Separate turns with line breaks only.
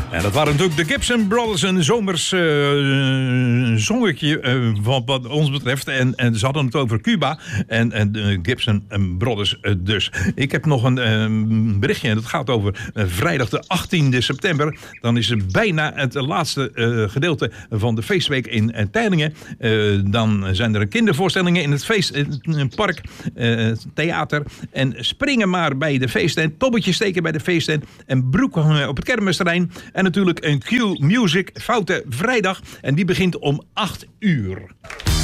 En dat waren natuurlijk de Gibson Brothers, een zomers zongetje wat ons betreft. En ze hadden het over Cuba en de Gibson Brothers dus. Ik heb nog een berichtje en dat gaat over vrijdag de 18e september. Dan is het bijna het laatste gedeelte van de feestweek in Teylingen. Dan zijn er kindervoorstellingen in het feestpark, theater. En springen maar bij de feesttent, tobbeltjes steken bij de feesttent en broek op het kermisterrein. En natuurlijk een Q-Music Foute Vrijdag. En die begint om 8 uur.